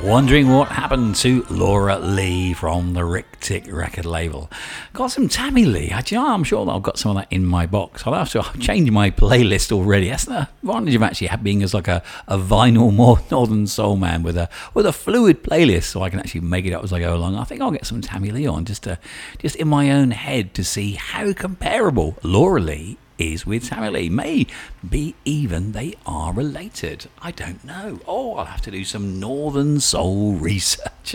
Wondering what happened to Laura Lee from the Rick Tick record label. Got some Tammy Lee. I'm sure that I've got some of that in my box. I've changed my playlist already. That's the advantage of actually being as like a vinyl more Northern Soul man with a fluid playlist, so I can actually make it up as I go along. I think I'll get some Tammy Lee on just in my own head to see how comparable Laura Lee is with Tammy Lee. Maybe even they are related. I don't know. I'll have to do some Northern Soul research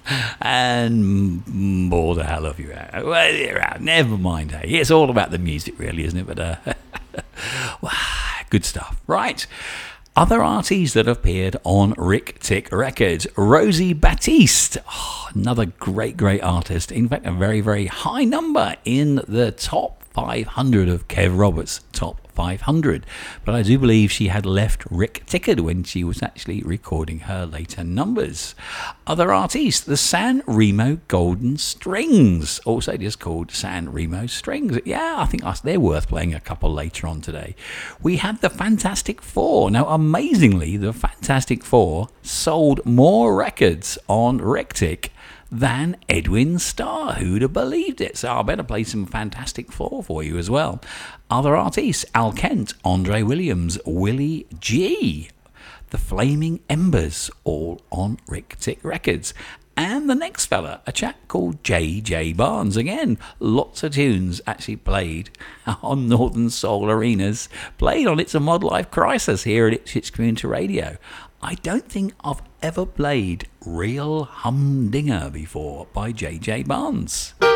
and bore the hell of you out. Well, never mind. Hey, it's all about the music, really, isn't it? But good stuff. Right. Other artists that appeared on Rick Tick Records. Rosie Batiste, another great artist. In fact, a very, very high number in the top 500 of Kev Roberts' top 500. But I do believe she had left Rick Ticked when she was actually recording her later numbers. Other artists, the San Remo Golden Strings, also just called San Remo Strings. Yeah, I think they're worth playing a couple later on today. We had the Fantastic Four. Now, amazingly, the Fantastic Four sold more records on Rick Tick than Edwin Starr. Who'd have believed it? So I better play some Fantastic Four for you as well. Other artists, Al Kent, Andre Williams, Willie G, The Flaming Embers, all on Rick Tick Records. And the next fella, a chap called J.J. Barnes. Again, lots of tunes actually played on Northern Soul Arenas, played on It's a Mod Life Crisis here at Ipswich Community Radio. I don't think I've ever played Real Humdinger before by J.J. Barnes.